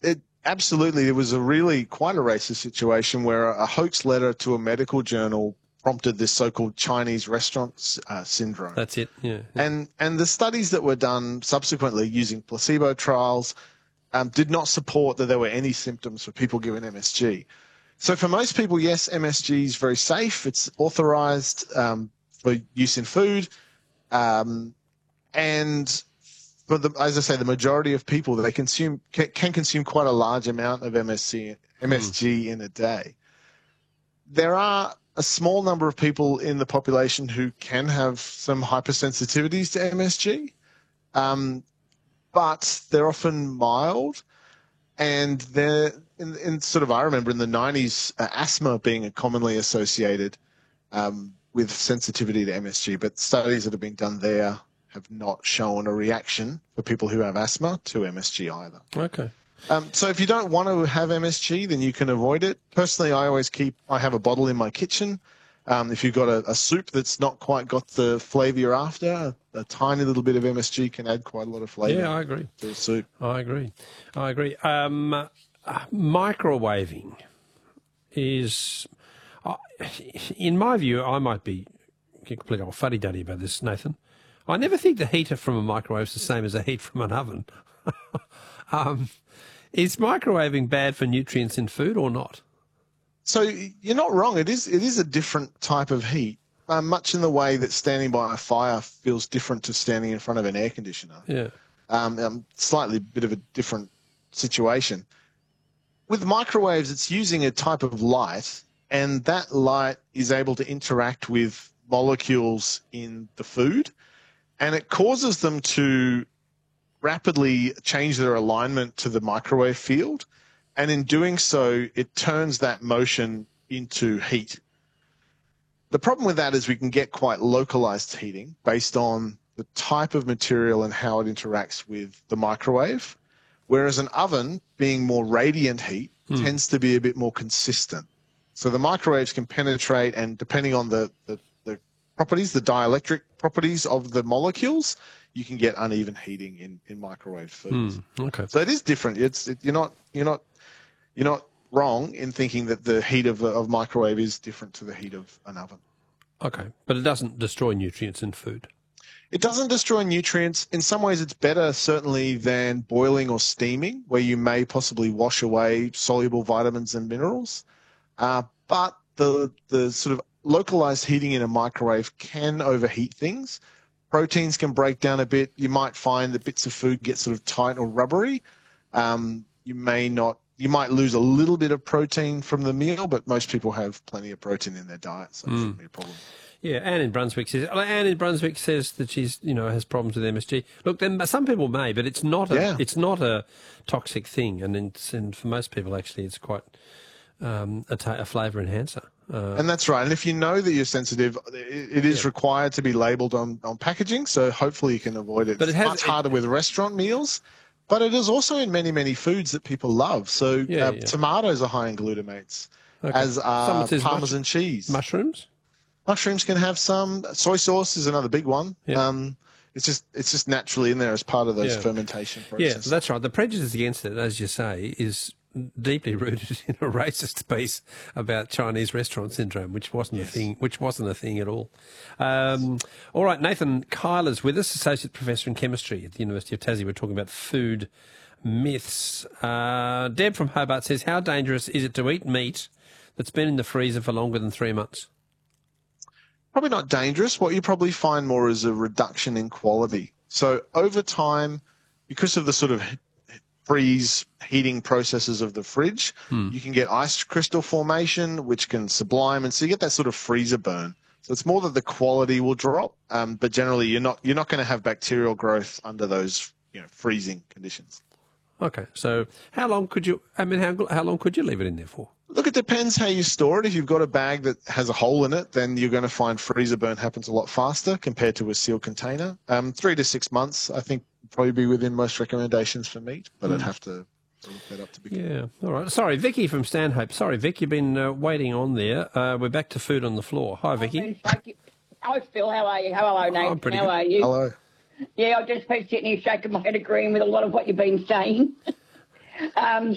Absolutely. It was quite a racist situation where a hoax letter to a medical journal prompted this so-called Chinese restaurant syndrome. That's it, yeah. And the studies that were done subsequently using placebo trials did not support that there were any symptoms for people given MSG. So for most people, yes, MSG is very safe. It's authorized for use in food. And for as I say, the majority of people, they can consume quite a large amount of MSG in a day. There are a small number of people in the population who can have some hypersensitivities to MSG, but they're often mild. And they're I remember in the 90s, asthma being commonly associated with sensitivity to MSG, but studies that have been done there have not shown a reaction for people who have asthma to MSG either. Okay. So if you don't want to have MSG, then you can avoid it. Personally, I have a bottle in my kitchen. If you've got a soup that's not quite got the flavour you're after, a tiny little bit of MSG can add quite a lot of flavour. Yeah, I agree. To a soup. I agree. Microwaving is, in my view, I might be completely fuddy-duddy about this, Nathan. I never think the heat from a microwave is the same as the heat from an oven. Is microwaving bad for nutrients in food or not? So you're not wrong. It is a different type of heat, much in the way that standing by a fire feels different to standing in front of an air conditioner. Yeah. Slightly bit of a different situation. With microwaves, it's using a type of light, and that light is able to interact with molecules in the food, and it causes them to rapidly change their alignment to the microwave field. And in doing so, it turns that motion into heat. The problem with that is we can get quite localized heating based on the type of material and how it interacts with the microwave, whereas an oven, being more radiant heat, tends to be a bit more consistent. So the microwaves can penetrate, and depending on the properties, the dielectric properties of the molecules, you can get uneven heating in microwave foods. Okay. So it is different. You're not wrong in thinking that the heat of microwave is different to the heat of an oven. Okay, but it doesn't destroy nutrients in food. It doesn't destroy nutrients. In some ways, it's better, certainly, than boiling or steaming, where you may possibly wash away soluble vitamins and minerals. But the sort of localized heating in a microwave can overheat things. Proteins can break down a bit. You might find that bits of food get sort of tight or rubbery. You might lose a little bit of protein from the meal, but most people have plenty of protein in their diet, so it shouldn't be a problem. Yeah, Anne in Brunswick says that she's has problems with MSG. Look, then some people may, but it's not a toxic thing, and for most people actually it's quite a flavour enhancer. And that's right. And if you know that you're sensitive, it is required to be labelled on packaging, so hopefully you can avoid it. But it's much harder with restaurant meals, but it is also in many, many foods that people love. So tomatoes are high in glutamates, as are Parmesan cheese. Mushrooms? Mushrooms can have some. Soy sauce is another big one. Yeah. It's just naturally in there as part of those fermentation processes. Yeah, that's right. The prejudice against it, as you say, is deeply rooted in a racist piece about Chinese restaurant syndrome, which wasn't a thing at all. All right, Nathan Kyler's with us, Associate Professor in Chemistry at the University of Tassie. We're talking about food myths. Deb from Hobart says, how dangerous is it to eat meat that's been in the freezer for longer than 3 months? Probably not dangerous. What you probably find more is a reduction in quality. So over time, because of the sort of freeze heating processes of the fridge, you can get ice crystal formation, which can sublime, and so you get that sort of freezer burn. So it's more that the quality will drop, but generally you're not going to have bacterial growth under those freezing conditions. Okay, so how long could you leave it in there for? Look, it depends how you store it. If you've got a bag that has a hole in it, then you're going to find freezer burn happens a lot faster compared to a sealed container. 3 to 6 months, I think, would probably be within most recommendations for meat, but I'd have to look that up to begin. Yeah, all right. Sorry, Vicky from Stanhope. Sorry, Vic, you've been waiting on there. We're back to food on the floor. Hi, Vicky. Hi, Phil. How are you? Hello, Nathan. How are you? Hello. Yeah, I've just been sitting here shaking my head agreeing with a lot of what you've been saying.